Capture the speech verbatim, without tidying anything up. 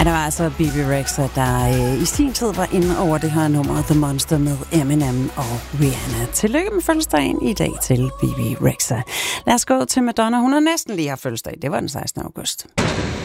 Ja, der var altså B B Rexha, der øh, i sin tid var inde over det her nummer The Monster med Eminem og Rihanna. Tillykke med fødselsdagen i dag til B B Rexha. Lad os gå til Madonna. Hun har næsten lige haft fødselsdag. Det var den sekstende august.